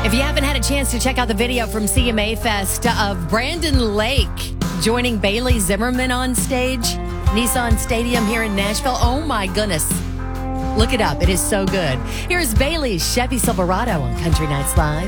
If you haven't had a chance to check out the video from CMA Fest of Brandon Lake joining Bailey Zimmerman on stage, Nissan Stadium here in Nashville, oh my goodness. Look it up. It is so good. Here's Bailey's Chevy Silverado on Country Nights Live.